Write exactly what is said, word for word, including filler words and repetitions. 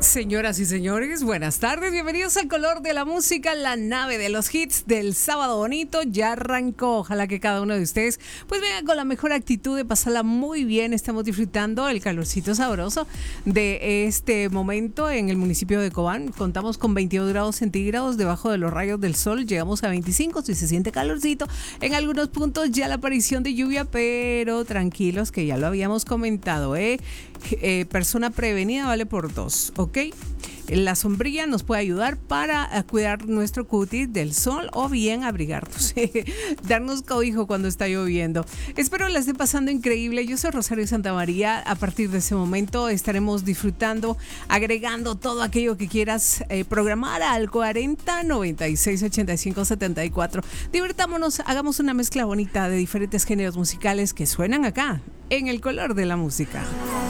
Señoras y señores, buenas tardes, bienvenidos al Color de la Música, la nave de los hits del sábado bonito, ya arrancó. Ojalá que cada uno de ustedes pues venga con la mejor actitud de pasarla muy bien. Estamos disfrutando el calorcito sabroso de este momento en el municipio de Cobán. Contamos con veintidós grados centígrados debajo de los rayos del sol, llegamos a veinticinco, si se siente calorcito. En algunos puntos ya la aparición de lluvia, pero tranquilos que ya lo habíamos comentado, ¿eh? Eh, persona prevenida vale por dos, ¿ok? La sombrilla nos puede ayudar para cuidar nuestro cutis del sol o bien abrigarnos, darnos cobijo cuando está lloviendo. Espero la esté pasando increíble. Yo soy Rosario Santamaría. A partir de ese momento estaremos disfrutando, agregando todo aquello que quieras eh, programar al cuarenta noventa y seis ochenta y cinco setenta y cuatro. Divertámonos, hagamos una mezcla bonita de diferentes géneros musicales que suenan acá en El Color de la Música.